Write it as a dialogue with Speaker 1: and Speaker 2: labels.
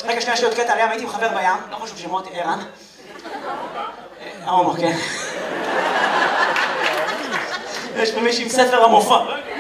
Speaker 1: רגע, שנייה, יש לי עוד קטע עליהם, הייתי עם חבר בים, לא חשוב שמות, ערן. ההומו, כן. יש פה מישהי עם ספר המופע.